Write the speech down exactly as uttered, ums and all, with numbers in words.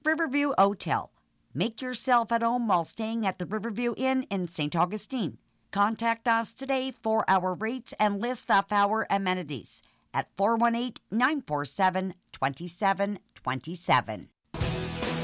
Riverview Hotel. Make yourself at home while staying at the Riverview Inn in Saint Augustine. Contact us today for our rates and list of our amenities at four one eight, nine four seven, two seven two seven.